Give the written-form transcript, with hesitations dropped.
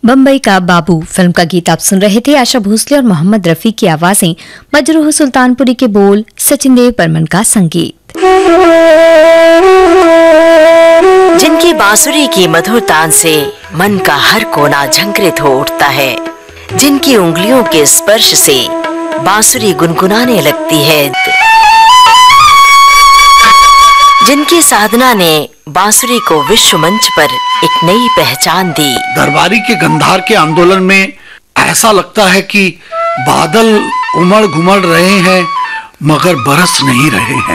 बम्बई का बाबू फिल्म का गीत आप सुन रहे थे। आशा भोसले और मोहम्मद रफी की आवाजें, मजरूह सुल्तानपुरी के बोल, सचिन देव बर्मन का संगीत। जिनकी बांसुरी की मधुर तान से मन का हर कोना झंकृत हो उठता है, जिनकी उंगलियों के स्पर्श से बांसुरी गुनगुनाने लगती है, जिनकी साधना ने बांसुरी को विश्व मंच पर एक नई पहचान दी। दरबारी के गंधार के आंदोलन में ऐसा लगता है कि बादल उमड़ घुमड़ रहे हैं मगर बरस नहीं रहे हैं।